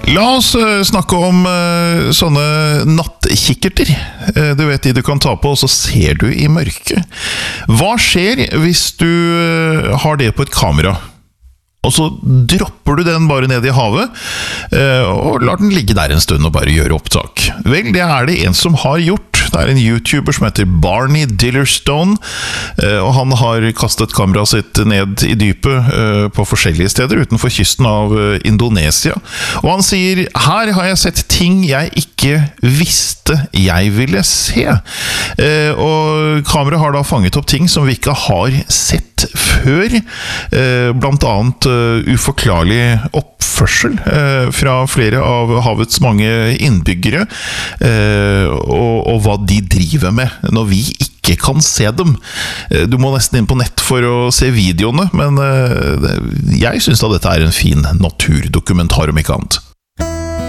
La oss snakke om sånne nattkikkerter. Du vet de du kan ta på, og så ser du i mørket. Hva skjer hvis du har det på et kamera? Og så dropper du den bare ned i havet, og lar den ligge der en stund og bare gjøre opptak. Vel, det er det en som har gjort. Det er en YouTuber som heter Barney Dillerstone, og han har kastet kameraet sitt ned i dypet på forskjellige steder utenfor kysten av Indonesia. Og han sier, her har jeg sett ting jeg ikke visste jeg ville se. Og kameraet har da fanget opp ting som vi ikke har sett før, blant annet uforklarlig oppførsel fra flere av havets mange innbyggere, og hva de driver med når vi ikke kan se dem. Du må nesten inn på nett for å se videoene, men jeg synes da dette er en fin naturdokumentar om ikke annet.